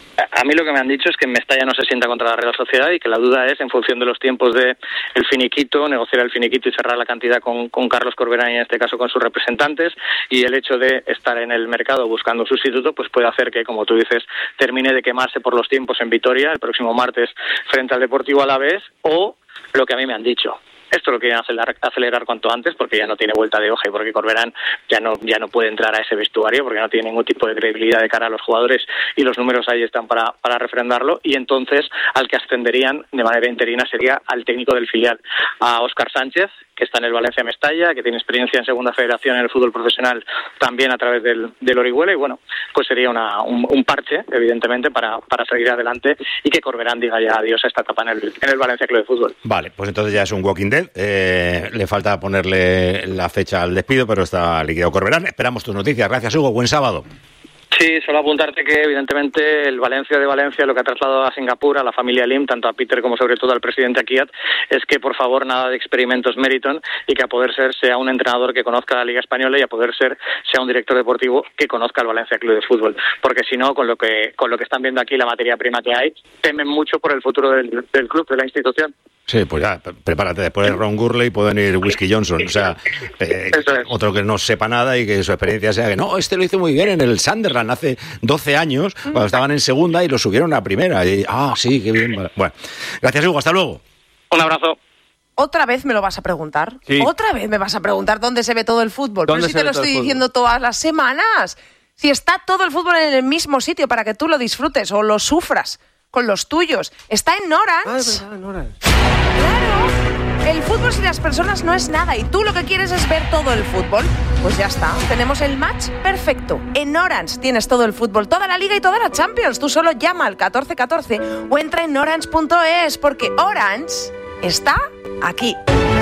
A mí lo que me han dicho es que Mestalla no se sienta contra la Real Sociedad y que la duda es, en función de los tiempos del finiquito, negociar el finiquito y cerrar la cantidad con Carlos Corberán y en este caso con sus representantes, y el hecho de estar en el mercado buscando un sustituto pues puede hacer que, como tú dices, termine de quemarse por los tiempos en Vitoria el próximo martes frente al Deportivo Alavés, o lo que a mí me han dicho. Esto lo quieren acelerar cuanto antes, porque ya no tiene vuelta de hoja y porque Corberán ya no puede entrar a ese vestuario, porque no tiene ningún tipo de credibilidad de cara a los jugadores y los números ahí están para refrendarlo. Y entonces al que ascenderían de manera interina sería al técnico del filial, a Óscar Sánchez, que está en el Valencia Mestalla, que tiene experiencia en Segunda Federación en el fútbol profesional también a través del Orihuela, y bueno, pues sería un parche, evidentemente, para seguir adelante y que Corberán diga ya adiós a esta etapa en el Valencia Club de Fútbol. Vale, pues entonces ya es un Walking Dead. Le falta ponerle la fecha al despido, pero está liquidado Corberán. Esperamos tus noticias. Gracias, Hugo. Buen sábado. Sí, solo apuntarte que evidentemente el Valencia de Valencia lo que ha trasladado a Singapur, a la familia Lim, tanto a Peter como sobre todo al presidente Akiat, es que por favor nada de experimentos Meriton y que a poder ser sea un entrenador que conozca la Liga Española y a poder ser sea un director deportivo que conozca el Valencia Club de Fútbol, porque si no, con lo que están viendo aquí, la materia prima que hay, temen mucho por el futuro del club, de la institución. Sí, pues ya, prepárate. Después de Ron Gurley pueden ir Whiskey Johnson. O sea, otro que no sepa nada y que su experiencia sea que no, este lo hizo muy bien en el Sunderland hace 12 años, cuando estaban en segunda y lo subieron a primera. Y, sí, qué bien. Bueno, gracias, Hugo. Hasta luego. Un abrazo. ¿Otra vez me lo vas a preguntar? Sí. ¿Otra vez me vas a preguntar dónde se ve todo el fútbol? Pero si te lo estoy diciendo todas las semanas. Si está todo el fútbol en el mismo sitio para que tú lo disfrutes o lo sufras con los tuyos. Está en Orange. En Orange. Claro. El fútbol sin las personas no es nada y tú lo que quieres es ver todo el fútbol. Pues ya está. Tenemos el match perfecto. En Orange tienes todo el fútbol, toda la Liga y toda la Champions. Tú solo llama al 1414 o entra en orange.es porque Orange está aquí.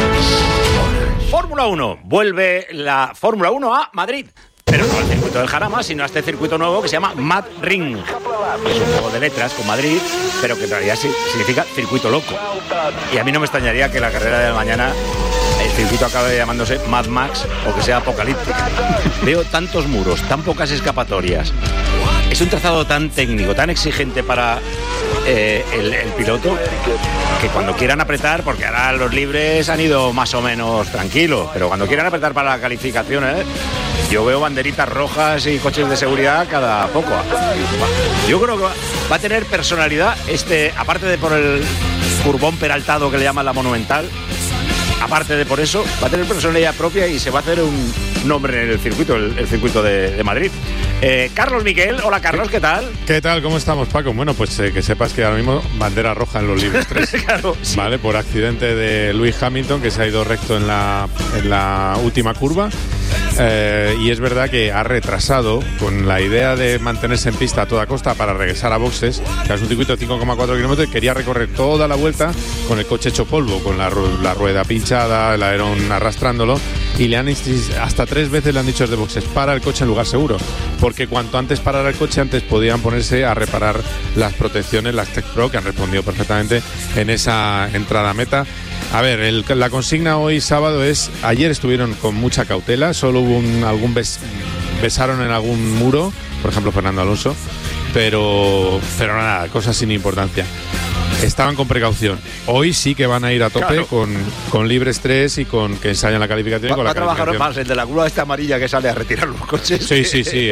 Fórmula 1. Vuelve la Fórmula 1 a Madrid. Pero no al circuito del Jarama, sino a este circuito nuevo que se llama Mad Ring. Es un juego de letras con Madrid, pero que en realidad significa circuito loco. Y a mí no me extrañaría que la carrera de mañana el circuito acabe llamándose Mad Max o que sea apocalíptica. Veo tantos muros, tan pocas escapatorias. Es un trazado tan técnico, tan exigente para el piloto, que cuando quieran apretar, porque ahora los libres han ido más o menos tranquilos, pero cuando quieran apretar para la calificación, yo veo banderitas rojas y coches de seguridad cada poco. Yo creo que va a tener personalidad aparte de por el curvón peraltado que le llaman la Monumental, aparte de por eso, va a tener personalidad propia y se va a hacer un nombre en el circuito, el circuito de Madrid. Carlos Miquel, hola Carlos, ¿qué tal? ¿Qué tal? ¿Cómo estamos, Paco? Bueno, pues que sepas que ahora mismo bandera roja en los libres 3. Claro, sí. Vale, por accidente de Lewis Hamilton, que se ha ido recto en la última curva. Y es verdad que ha retrasado con la idea de mantenerse en pista a toda costa para regresar a boxes, que es un circuito de 5,4 kilómetros, y quería recorrer toda la vuelta con el coche hecho polvo, con la rueda pinchada, el alerón arrastrándolo, y hasta 3 veces le han dicho desde boxes: para el coche en lugar seguro, porque cuanto antes parara el coche, antes podían ponerse a reparar las protecciones, las Tech Pro, que han respondido perfectamente en esa entrada a meta. A ver, la consigna hoy sábado es: ayer estuvieron con mucha cautela, solo hubo besaron en algún muro, por ejemplo Fernando Alonso, pero nada, cosas sin importancia. Estaban con precaución. Hoy sí que van a ir a tope, claro, con libres 3 y con que ensayan la calificación. Va a trabajar más el de la curva esta amarilla que sale a retirar los coches. Sí.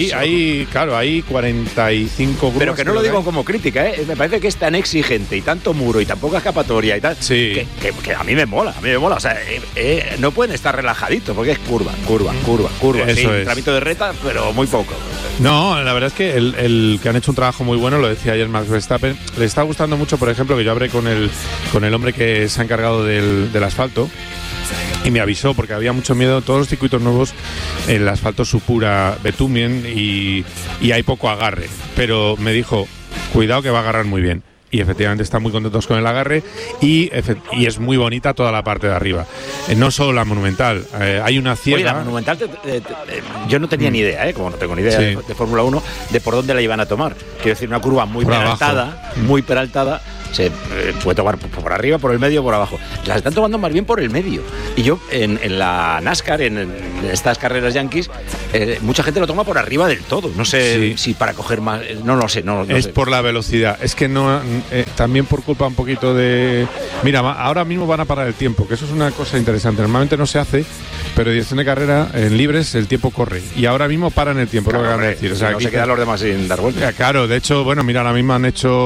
Hay 45 curvas. Pero que no lo digo como crítica, me parece que es tan exigente y tanto muro y tan poca escapatoria y tal, sí, que a mí me mola. O sea, no pueden estar relajaditos porque es curva. Eso sí, es. Un tramito de reta, pero muy poco. No, la verdad es que el que han hecho un trabajo muy bueno, lo decía ayer Max Verstappen, le está gustando mucho, por ejemplo, que yo hablé con el hombre que se ha encargado del asfalto, y me avisó porque había mucho miedo. Todos los circuitos nuevos, el asfalto supura bitumen y hay poco agarre, pero me dijo: cuidado que va a agarrar muy bien. Y efectivamente están muy contentos con el agarre y es muy bonita toda la parte de arriba. No solo la Monumental, hay una ciega. Oye, la Monumental, yo no tenía ni idea, como no tengo ni idea de Fórmula 1, de por dónde la iban a tomar. Quiero decir, una curva muy peraltada, se puede tomar por arriba, por el medio, por abajo. Las están tomando más bien por el medio. Y yo, en la NASCAR, en estas carreras yankees, mucha gente lo toma por arriba del todo. No sé si para coger más, no lo sé. No es sé. Por la velocidad. Es que no, también por culpa un poquito de... Mira, ahora mismo van a parar el tiempo, que eso es una cosa interesante. Normalmente no se hace, pero en dirección de carrera, en libres, el tiempo corre. Y ahora mismo paran el tiempo, claro, lo que van a decir. O sea, no se quedan los demás sin dar vueltas. Claro, de hecho, bueno, mira, ahora mismo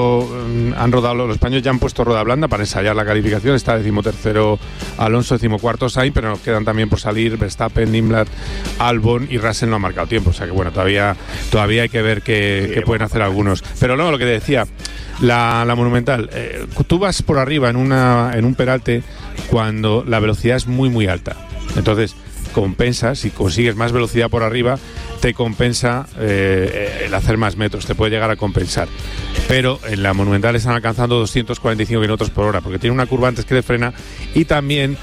han rodado, los españoles ya han puesto rueda blanda para ensayar la calificación. Está 13º Alonso, 14º Sainz, pero nos quedan también por salir Verstappen, Nimblad, Albon, y Russell no ha marcado tiempo. O sea que bueno, todavía hay que ver qué pueden hacer algunos. Pero luego lo que te decía, la Monumental, tú vas por arriba en un peralte cuando la velocidad es muy muy alta. Entonces compensa, si consigues más velocidad por arriba, te compensa el hacer más metros, te puede llegar a compensar. Pero en la Monumental están alcanzando 245 kilómetros por hora, porque tiene una curva antes que le frena, y también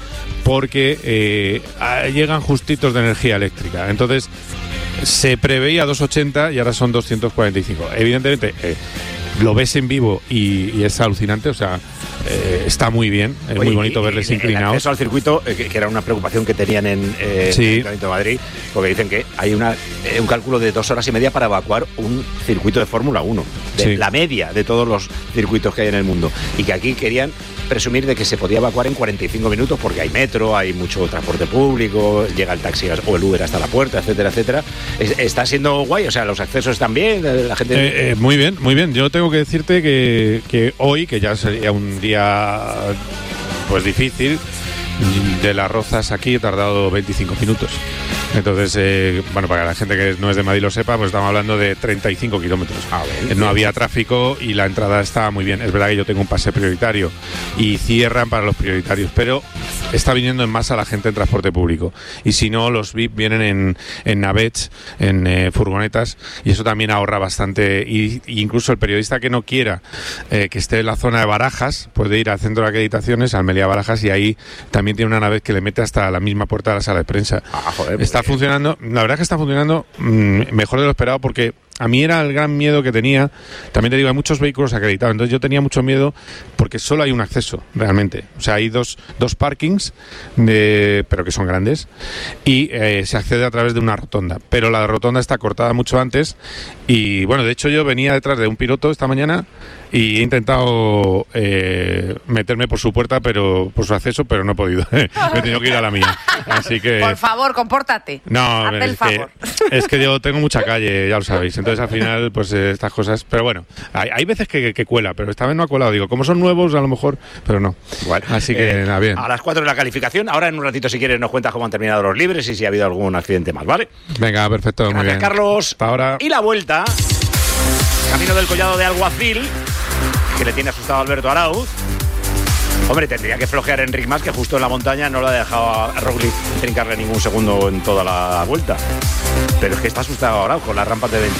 porque llegan justitos de energía eléctrica. Entonces se preveía 280 y ahora son 245. Evidentemente lo ves en vivo y es alucinante. O sea, está muy bien, es muy bonito verles inclinados. El acceso al circuito, que era una preocupación que tenían en el Ayuntamiento de Madrid, porque dicen que hay un cálculo de 2 horas y media para evacuar un circuito de Fórmula 1, la media de todos los circuitos que hay en el mundo, y que aquí querían presumir de que se podía evacuar en 45 minutos porque hay metro, hay mucho transporte público, llega el taxi o el Uber hasta la puerta, etcétera, etcétera. Está siendo guay, o sea, los accesos están bien, la gente... Muy bien, muy bien. Yo tengo que decirte que hoy, que ya sería un día pues difícil, de Las Rozas aquí he tardado 25 minutos. Entonces, bueno, para la gente que no es de Madrid lo sepa, pues estamos hablando de 35 kilómetros. No había tráfico y la entrada estaba muy bien. Es verdad que yo tengo un pase prioritario y cierran para los prioritarios, pero está viniendo en masa la gente en transporte público. Y si no, los VIP vienen en navets, en furgonetas, y eso también ahorra bastante. Y incluso el periodista que no quiera que esté en la zona de Barajas puede ir al centro de acreditaciones, al Meliá Barajas, y ahí también tiene una navet que le mete hasta la misma puerta de la sala de prensa. Está funcionando, la verdad es que está funcionando mejor de lo esperado, porque a mí era el gran miedo que tenía. También te digo, hay muchos vehículos acreditados, entonces yo tenía mucho miedo porque solo hay un acceso realmente. O sea, hay dos parkings, pero que son grandes, y se accede a través de una rotonda, pero la rotonda está cortada mucho antes. Y bueno, de hecho yo venía detrás de un piloto esta mañana y he intentado meterme por su puerta, pero por su acceso, pero no he podido. Me he tenido que ir a la mía. Así que... Por favor, compórtate. No, hazte el favor. Es que yo tengo mucha calle, ya lo sabéis. Entonces al final, pues estas cosas... Pero bueno, hay veces que cuela, pero esta vez no ha colado. Digo, como son nuevos, a lo mejor, pero no. Bueno, así que nada, bien. A las 4 de la calificación. Ahora en un ratito, si quieres, nos cuentas cómo han terminado los libres y si ha habido algún accidente más, ¿vale? Venga, perfecto. Gracias, muy bien. Carlos. Hasta ahora. Y la vuelta, camino del Collado de Alguacil, que le tiene asustado a Alberto Arauz. Hombre, tendría que flojear Enric Mas, que justo en la montaña no le ha dejado a Roglic trincarle ningún segundo en toda la vuelta. Pero es que está asustado ahora con las rampas de 22%.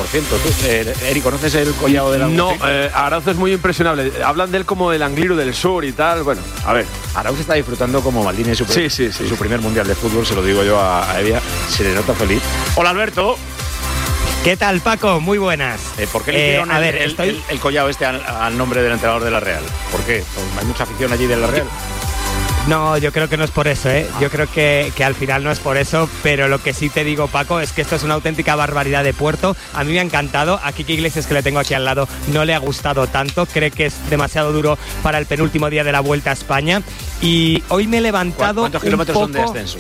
¿Tú, Eri, conoces el collado de la No, Arauz es muy impresionable. Hablan de él como del Angliru del Sur y tal. Bueno, a ver. Arauz está disfrutando como Maldini su primer mundial de fútbol, se lo digo yo a Evia. Se le nota feliz. Hola, Alberto. ¿Qué tal, Paco? Muy buenas. ¿Por qué le hicieron el collado este al nombre del entrenador de la Real? ¿Por qué? ¿Hay mucha afición allí de la Real? No, yo creo que no es por eso, ¿eh? Yo creo que al final no es por eso, pero lo que sí te digo, Paco, es que esto es una auténtica barbaridad de puerto. A mí me ha encantado. A Quique Iglesias, que le tengo aquí al lado, no le ha gustado tanto. Cree que es demasiado duro para el penúltimo día de la Vuelta a España. Y hoy me he levantado. ¿Cuántos kilómetros son de ascenso?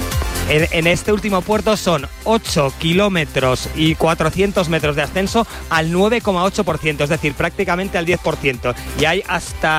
En este último puerto son 8 kilómetros y 400 metros de ascenso al 9,8%, es decir, prácticamente al 10%. Y hay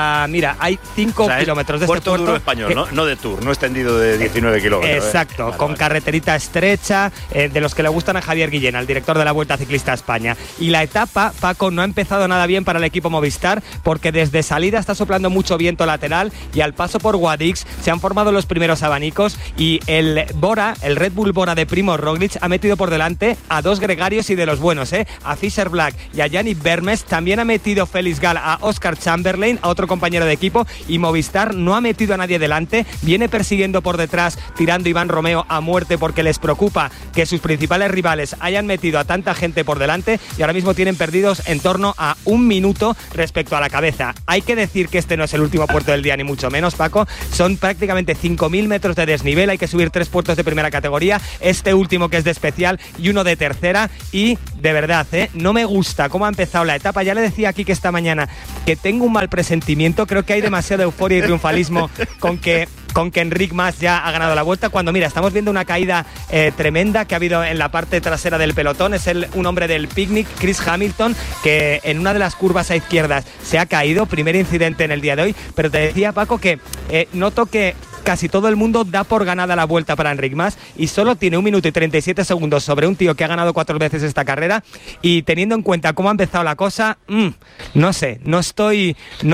hay 5 kilómetros de puerto este puerto. Duro español, no de Tour, no extendido de 19 kilómetros. Exacto, con carreterita estrecha, de los que le gustan a Javier Guillén, al director de la Vuelta Ciclista a España. Y la etapa, Paco, no ha empezado nada bien para el equipo Movistar, porque desde salida está soplando mucho viento lateral y al paso por Guadix se han formado los primeros abanicos y el Red Bull Bora de Primo Roglic ha metido por delante a dos gregarios y de los buenos, a Fischer Black y a Yannick Vermes. También ha metido Félix Gal a Oscar Chamberlain, a otro compañero de equipo, y Movistar no ha metido a nadie delante. Viene persiguiendo por detrás, tirando Iván Romeo a muerte, porque les preocupa que sus principales rivales hayan metido a tanta gente por delante, y ahora mismo tienen perdidos en torno a 1 minuto respecto a la cabeza. Hay que decir que este no es el último puerto del día, ni mucho menos, Paco. Son prácticamente 5.000 metros de desnivel. Hay que subir 3 puertos de primera categoría, este último que es de especial y uno de tercera, y de verdad, no me gusta cómo ha empezado la etapa. Ya le decía aquí que esta mañana que tengo un mal presentimiento, creo que hay demasiada euforia y triunfalismo con que Enric Mas ya ha ganado la Vuelta, cuando mira, estamos viendo una caída tremenda que ha habido en la parte trasera del pelotón. Es un hombre del Picnic, Chris Hamilton, que en una de las curvas a izquierdas se ha caído, primer incidente en el día de hoy. Pero te decía, Paco, que noto que casi todo el mundo da por ganada la Vuelta para Enric Mas y solo tiene 1 minuto y 37 segundos sobre un tío que ha ganado 4 veces esta carrera. Y teniendo en cuenta cómo ha empezado la cosa, no sé, no estoy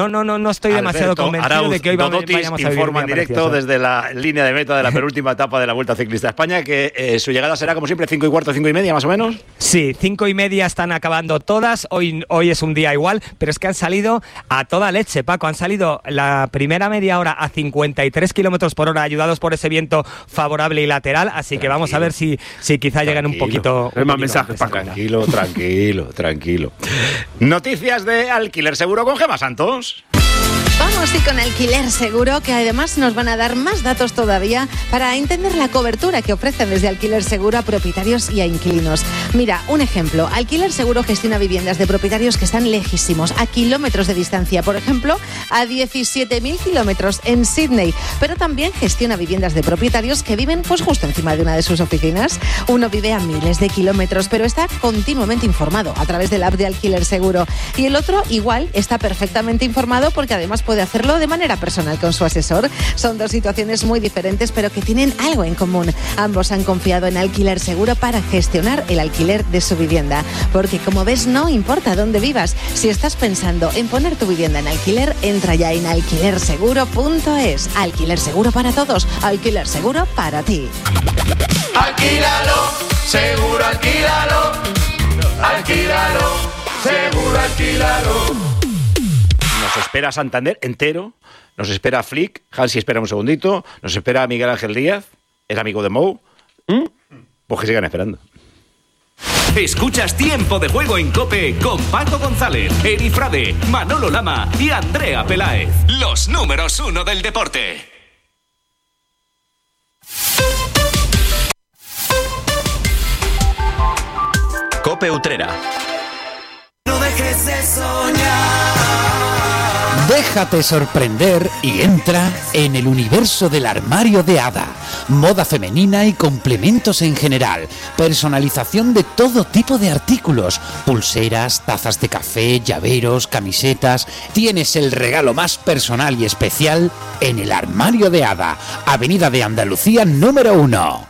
demasiado convencido de que hoy vayamos a vivir informa en directo desde la línea de meta de la penúltima etapa de la Vuelta Ciclista a España, que su llegada será como siempre 5 y cuarto, 5 y media más o menos. Sí, 5 y media están acabando todas. Hoy es un día igual, pero es que han salido a toda leche, Paco. Han salido la primera media hora a 53 kilómetros por hora, ayudados por ese viento favorable y lateral, así que vamos a ver si quizá llegan un poquito... Hay más mensajes, Paco. Tranquilo. Noticias de Alquiler Seguro con Gemma Santos. Vamos y con Alquiler Seguro, que además nos van a dar más datos todavía para entender la cobertura que ofrecen desde Alquiler Seguro a propietarios y a inquilinos. Mira, un ejemplo. Alquiler Seguro gestiona viviendas de propietarios que están lejísimos, a kilómetros de distancia. Por ejemplo, a 17.000 kilómetros en Sydney. Pero también gestiona viviendas de propietarios que viven pues justo encima de una de sus oficinas. Uno vive a miles de kilómetros, pero está continuamente informado a través de la app de Alquiler Seguro. Y el otro igual está perfectamente informado porque además puede hacerlo de manera personal con su asesor. Son dos situaciones muy diferentes, pero que tienen algo en común. Ambos han confiado en Alquiler Seguro para gestionar el alquiler de su vivienda. Porque como ves, no importa dónde vivas. Si estás pensando en poner tu vivienda en alquiler, entra ya en alquilerseguro.es. Alquiler Seguro para todos. Alquiler Seguro para ti. Alquílalo, seguro alquílalo. Alquílalo, seguro alquílalo. Nos espera Santander entero, nos espera Flick, Hansi espera un segundito, nos espera Miguel Ángel Díaz, el amigo de Mou. Pues que sigan esperando. Escuchas Tiempo de Juego en COPE con Paco González, Eri Frade, Manolo Lama y Andrea Peláez. Los números 1 del deporte. COPE Utrera. No dejes de soñar. Déjate sorprender y entra en el universo del armario de Ada. Moda femenina y complementos en general. Personalización de todo tipo de artículos. Pulseras, tazas de café, llaveros, camisetas. Tienes el regalo más personal y especial en el armario de Ada. Avenida de Andalucía número 1.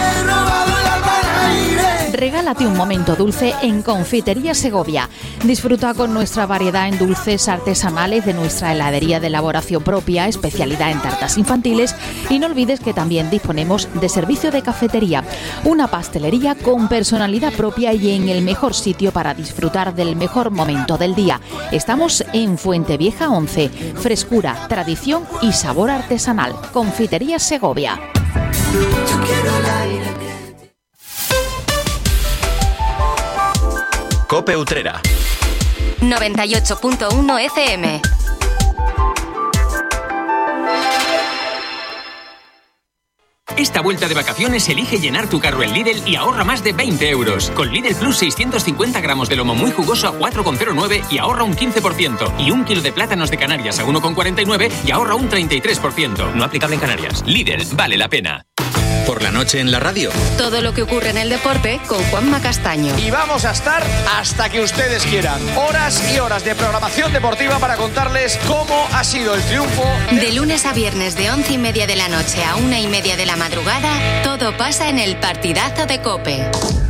Regálate un momento dulce en Confitería Segovia. Disfruta con nuestra variedad en dulces artesanales de nuestra heladería de elaboración propia, especialidad en tartas infantiles, y no olvides que también disponemos de servicio de cafetería, una pastelería con personalidad propia y en el mejor sitio para disfrutar del mejor momento del día. Estamos en Fuentevieja 11. Frescura, tradición y sabor artesanal. Confitería Segovia. Yo quiero el aire. COPE Utrera. 98.1 FM. Esta vuelta de vacaciones elige llenar tu carro en Lidl y ahorra más de 20 euros. Con Lidl Plus 650 gramos de lomo muy jugoso a 4,09 y ahorra un 15%. Y 1 kilo de plátanos de Canarias a 1,49 y ahorra un 33%. No aplicable en Canarias. Lidl, vale la pena. Por la noche en la radio. Todo lo que ocurre en el deporte con Juanma Castaño. Y vamos a estar hasta que ustedes quieran. Horas y horas de programación deportiva para contarles cómo ha sido el triunfo. De lunes a viernes de 11:30 de la noche a 1:30 de la madrugada, todo pasa en el partidazo de COPE.